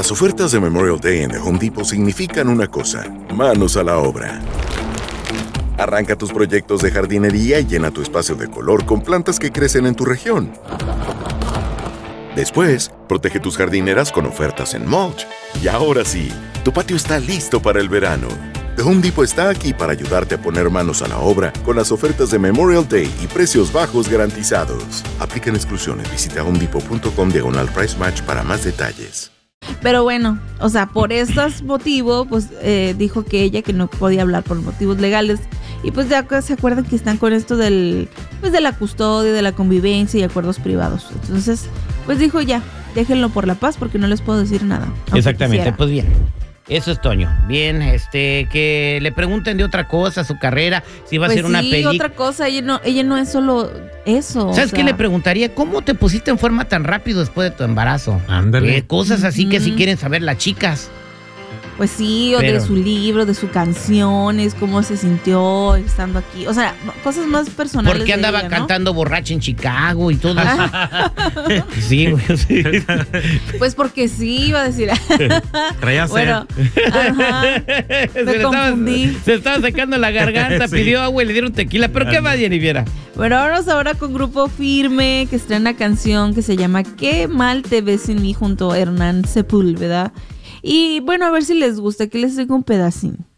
Las ofertas de Memorial Day en The Home Depot significan una cosa: manos a la obra. Arranca tus proyectos de jardinería y llena tu espacio de color con plantas que crecen en tu región. Después, protege tus jardineras con ofertas en mulch. Y ahora sí, tu patio está listo para el verano. The Home Depot está aquí para ayudarte a poner manos a la obra con las ofertas de Memorial Day y precios bajos garantizados. Aplican exclusiones. Visita homedepot.com/price match para más detalles. Pero bueno, o sea, por estos motivos, pues dijo que ella que no podía hablar por motivos legales. Y pues ya se acuerdan que están con esto de la custodia, de la convivencia y acuerdos privados. Entonces, pues dijo ya, déjenlo por la paz porque no les puedo decir nada. Exactamente, quisiera. pues bien. Eso es Toño. Bien, que le pregunten de otra cosa, su carrera, si va a ser una película. Sí, otra cosa, ella no es solo eso. ¿Sabes qué le preguntaría? ¿Cómo te pusiste en forma tan rápido después de tu embarazo? Ándale. Cosas así que sí quieren saber las chicas. Pues sí, o de su libro, de sus canciones, cómo se sintió estando aquí. O sea, cosas más personales. ¿Por qué andaba de ella, ¿no? cantando borracha en Chicago y todo eso? Sí, güey, sí. Pues porque sí, iba a decir. Traía Bueno, ajá, me confundí. Se estaba secando la garganta, Sí. pidió agua y le dieron tequila. ¿Pero qué más, Jennifer? Bueno, vámonos ahora con Grupo Firme, que estrena canción que se llama Qué mal te ves sin mí, junto a Hernán Sepúlveda. Y bueno, a ver si les gusta, que les tengo un pedacín.